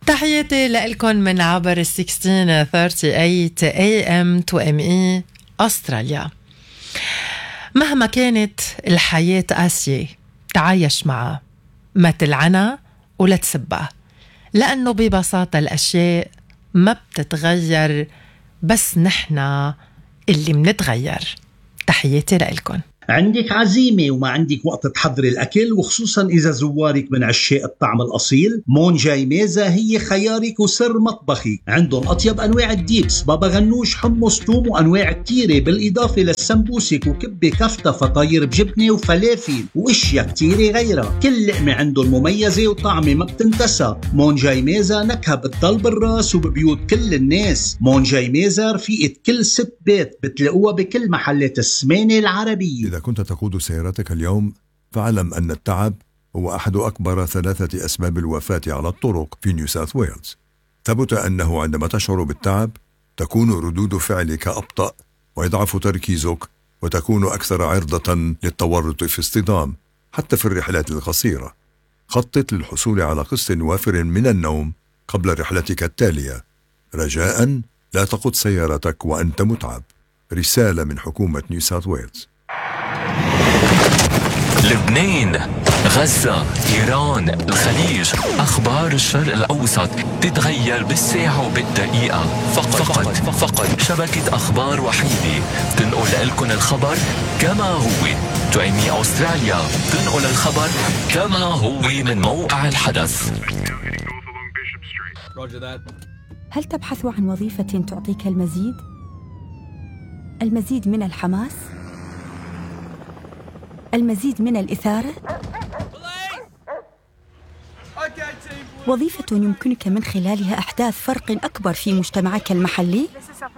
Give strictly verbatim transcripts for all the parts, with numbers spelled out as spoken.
تحياتي لكم من عبر ستة عشر ثلاثين ثمانية إيه إم تو إم إي أستراليا. مهما كانت الحياة قاسية تعايش معها، ما تلعنها ولا تسبها، لأنه ببساطة الأشياء ما بتتغير، بس نحنا اللي منتغير. تحياتي لكم. عندك عزيمة وما عندك وقت تحضري الأكل، وخصوصا إذا زوارك من عشاق الطعم الأصيل، مونجاي ميزة هي خيارك وسر مطبخي. عندهم أطيب أنواع الديبس، بابا غنوش، حمص، توم، وأنواع كتيرة، بالإضافة للسمبوسك وكبة كفتة، فطاير بجبنة وفلافل وإشياء كتيرة غيرها. كل لقمة عندهم مميزة وطعمة ما بتنتسى. مونجاي ميزة نكهة بتضل بالراس وببيوت كل الناس. مونجاي ميزة رفيقة كل ست بيت، بتلاقوها بكل محلات السمانة العربية. إذا كنت تقود سيارتك اليوم فاعلم أن التعب هو أحد أكبر ثلاثة أسباب الوفاة على الطرق في نيو ساوث ويلز. ثبت أنه عندما تشعر بالتعب تكون ردود فعلك أبطأ ويضعف تركيزك وتكون أكثر عرضة للتورط في اصطدام حتى في الرحلات القصيرة. خطط للحصول على قسط وافر من النوم قبل رحلتك التالية. رجاء لا تقود سيارتك وأنت متعب. رسالة من حكومة نيو ساوث ويلز. لبنان، غزة، إيران، الخليج، أخبار الشرق الأوسط تتغير بالساعة وبالدقيقة. فقط فقط, فقط شبكة أخبار وحيدة تنقل لكم الخبر كما هو. تو إم إي أستراليا تنقل الخبر كما هو من موقع الحدث. هل تبحث عن وظيفة تعطيك المزيد؟ المزيد من الحماس؟ المزيد من الإثارة؟ وظيفة يمكنك من خلالها إحداث فرق أكبر في مجتمعك المحلي؟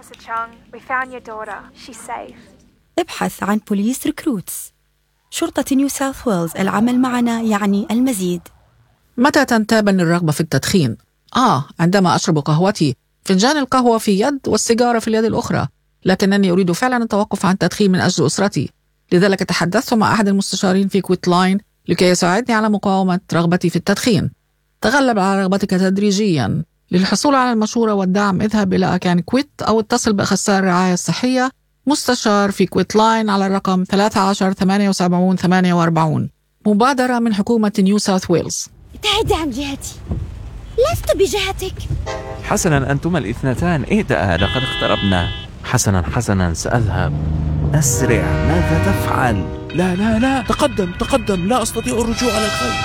ابحث عن بوليس ريكروتس. شرطة نيو ساوث ويلز، العمل معنا يعني المزيد. متى تنتابني الرغبة في التدخين؟ آه عندما أشرب قهوتي، فنجان القهوة في يد والسيجارة في اليد الأخرى، لكنني أريد فعلا التوقف عن التدخين من أجل أسرتي. لذلك تحدثت مع أحد المستشارين في كويت لاين لكي يساعدني على مقاومة رغبتي في التدخين. تغلب على رغبتك تدريجيا. للحصول على المشورة والدعم اذهب إلى أكان كويت أو اتصل بأخصائي الرعاية الصحية مستشار في كويت لاين على الرقم ثلاثة عشر ثمانية وسبعين ثمانية وأربعين. مبادرة من حكومة نيو ساوث ويلز. ابتعدي عن جهتي، لست بجهتك. حسنا أنتما الاثنتان اهدأ، لقد اقتربنا. حسنا حسنا سأذهب. أسرع، ماذا تفعل؟ لا لا لا، تقدم تقدم، لا أستطيع الرجوع على الخلف.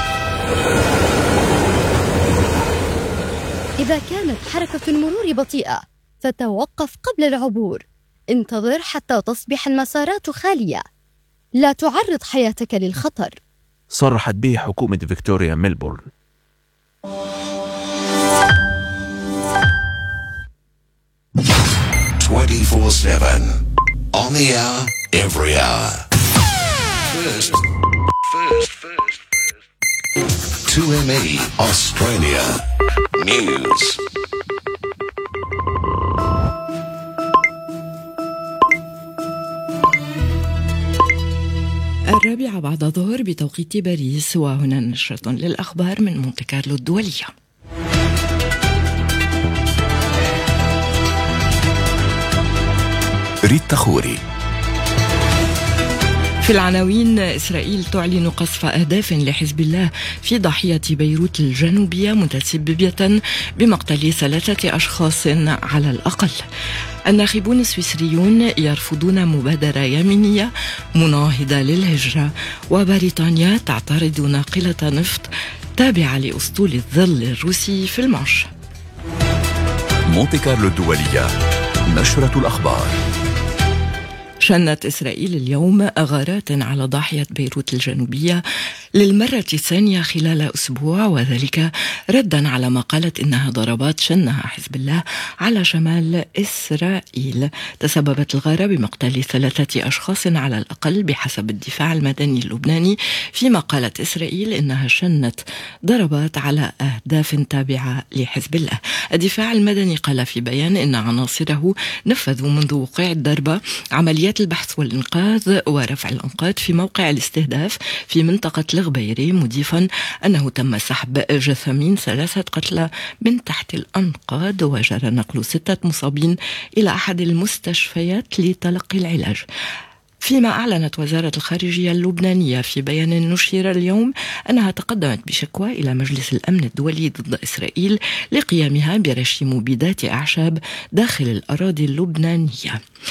إذا كانت حركة المرور بطيئة فتوقف قبل العبور. انتظر حتى تصبح المسارات خالية. لا تعرض حياتك للخطر. صرحت به حكومة فيكتوريا ميلبورن. twenty-four seven on the hour, every hour. First, first, first, first. two M E Australia News. الرابعة بعد الظهر بتوقيت باريس، وهنا نشرة للأخبار من مونتي كارلو الدولية. ريتا خوري. في العناوين: إسرائيل تعلن قصف أهداف لحزب الله في ضاحية بيروت الجنوبية متسببة بمقتل ثلاثة أشخاص على الأقل. الناخبون السويسريون يرفضون مبادرة يمينية مناهضة للهجرة. وبريطانيا تعترض ناقلة نفط تابعة لأسطول الظل الروسي في المانش. مونتي كارلو الدولية، نشرة الأخبار. شنت إسرائيل اليوم غارات على ضاحية بيروت الجنوبية للمرة الثانية خلال أسبوع، وذلك ردا على ما قالت إنها ضربات شنها حزب الله على شمال إسرائيل. تسببت الغارة بمقتل ثلاثة أشخاص على الأقل بحسب الدفاع المدني اللبناني، فيما قالت إسرائيل إنها شنت ضربات على أهداف تابعة لحزب الله. الدفاع المدني قال في بيان إن عناصره نفذوا منذ وقوع الضربة عمليات البحث والإنقاذ ورفع الأنقاض في موقع الاستهداف في منطقة الغبيري، مضيفا أنه تم سحب جثامين ثلاثة قتلى من تحت الأنقاض، وجرى نقل ستة مصابين إلى أحد المستشفيات لتلقي العلاج. فيما أعلنت وزارة الخارجية اللبنانية في بيان نشر اليوم أنها تقدمت بشكوى إلى مجلس الأمن الدولي ضد إسرائيل لقيامها برش مبيدات أعشاب داخل الأراضي اللبنانية.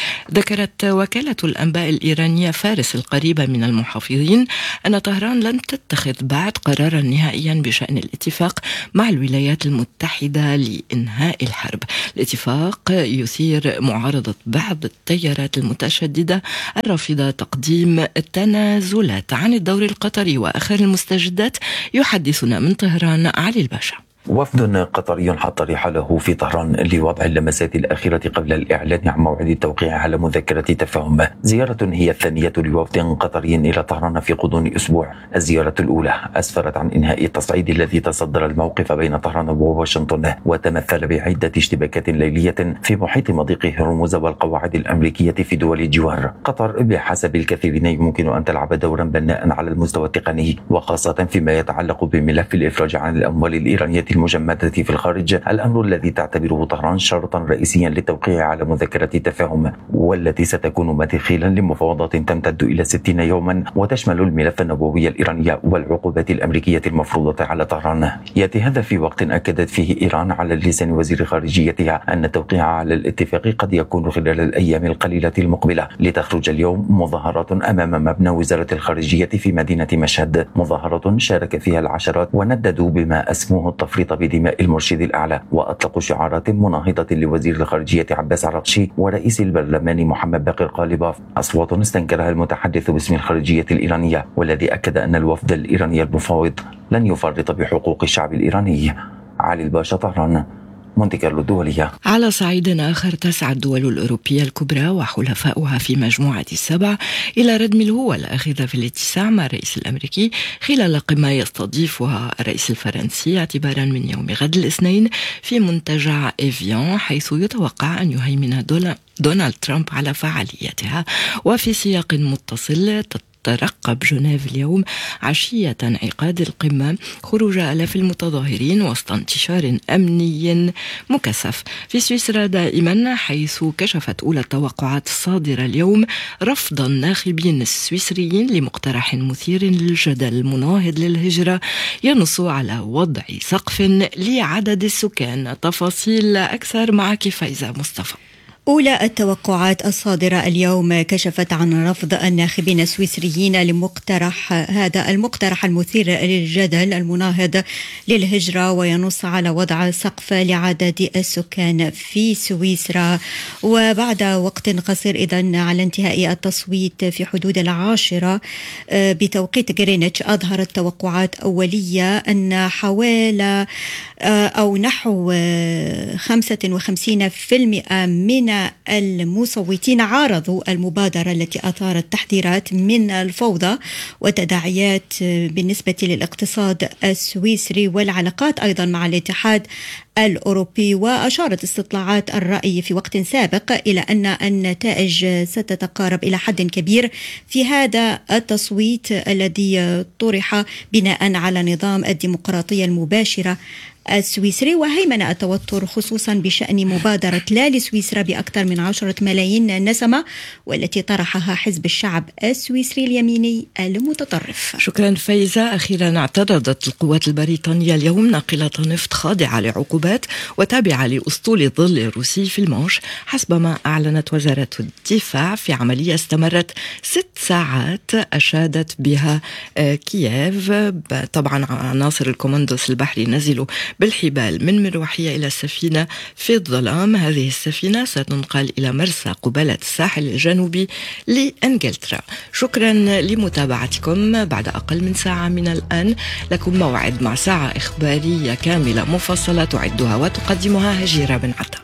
ذكرت وكالة الأنباء الإيرانية فارس القريبة من المحافظين أن طهران لن تتخذ بعد قرارا نهائيا بشأن الاتفاق مع الولايات المتحدة لإنهاء الحرب. الاتفاق يثير معارضة بعض التيارات المتشددة الرافضة تقديم التنازلات. عن الدور القطري وآخر المستجدات يحدثنا من طهران علي الباشا. وفد قطري حط رحاله في طهران لوضع اللمسات الأخيرة قبل الإعلان عن موعد التوقيع على مذكرة تفاهم. زيارة هي الثانية لوفد قطري إلى طهران في غضون أسبوع. الزيارة الأولى أسفرت عن إنهاء التصعيد الذي تصدر الموقف بين طهران وواشنطن، وتمثل بعدة اشتباكات ليلية في محيط مضيق هرمز والقواعد الأمريكية في دول الجوار. قطر بحسب الكثيرين يمكن أن تلعب دورا بناء على المستوى التقني، وخاصة فيما يتعلق بملف الإفراج عن الأموال الإيرانية المجمدة في الخارج، الأمر الذي تعتبره طهران شرطا رئيسيا للتوقيع على مذكرة التفاهم، والتي ستكون مدخلا لمفاوضات تمتد إلى ستين يوما وتشمل الملف النووي الإيراني والعقوبات الأمريكية المفروضة على طهران. يأتي هذا في وقت أكدت فيه إيران على لسان وزير خارجيتها أن التوقيع على الاتفاق قد يكون خلال الأيام القليلة المقبلة. لتخرج اليوم مظاهرات أمام مبنى وزارة الخارجية في مدينة مشهد، مظاهرة شارك فيها العشرات ونددوا بما أسموه التفريط بدماء المرشد الأعلى، وأطلقوا شعارات مناهضة لوزير الخارجية عباس عراقشي ورئيس البرلمان محمد باقر قالباف، أصوات استنكرها المتحدث باسم الخارجية الإيرانية، والذي أكد أن الوفد الإيراني المفاوض لن يفرط بحقوق الشعب الإيراني. علي الباشا، طهران، مونتي كارلو الدولية. على صعيد آخر، تسعى الدول الأوروبية الكبرى وحلفاؤها في مجموعة السبع إلى ردم الهوة الآخذة في الاتساع مع الرئيس الأمريكي خلال قمة يستضيفها الرئيس الفرنسي اعتبارا من يوم غد الاثنين في منتجع إيفيان، حيث يتوقع أن يهيمن دونالد ترامب على فعاليتها. وفي سياق متصل ترقب جنيف اليوم عشية انعقاد القمة خروج آلاف المتظاهرين وسط انتشار أمني مكثف. في سويسرا دائما، حيث كشفت أولى التوقعات الصادرة اليوم رفض الناخبين السويسريين لمقترح مثير للجدل مناهض للهجرة ينص على وضع سقف لعدد السكان. تفاصيل أكثر معك فايزة مصطفى. أولى التوقعات الصادرة اليوم كشفت عن رفض الناخبين السويسريين لمقترح هذا المقترح المثير للجدل المناهض للهجرة، وينص على وضع سقف لعدد السكان في سويسرا. وبعد وقت قصير إذن على انتهاء التصويت في حدود العاشرة بتوقيت غرينتش، أظهرت توقعات أولية أن حوالي أو نحو خمسة وخمسين بالمئة من المصوتين عارضوا المبادرة التي أثارت تحذيرات من الفوضى وتداعيات بالنسبة للاقتصاد السويسري والعلاقات أيضا مع الاتحاد الأوروبي. وأشارت استطلاعات الرأي في وقت سابق إلى أن النتائج ستتقارب إلى حد كبير في هذا التصويت الذي طرح بناء على نظام الديمقراطية المباشرة السويسري. وهيمن التوتر خصوصا بشأن مبادرة لا لسويسرا بأكثر من عشرة ملايين نسمة، والتي طرحها حزب الشعب السويسري اليميني المتطرف. شكرا فايزة. أخيرا، اعترضت القوات البريطانية اليوم ناقلة نفط خاضعة لعقوبات وتابعة لأسطول الظل الروسي في المانش، حسب ما أعلنت وزارة الدفاع في عملية استمرت ست ساعات أشادت بها كييف. طبعا عناصر الكوماندوس البحري نزلوا بالحبال من مروحية إلى السفينة في الظلام. هذه السفينة ستنقل إلى مرسى قبالة الساحل الجنوبي لإنجلترا. شكرا لمتابعتكم. بعد أقل من ساعة من الآن لكم موعد مع ساعة إخبارية كاملة مفصلة تعدها وتقدمها هجيرة بن عطا.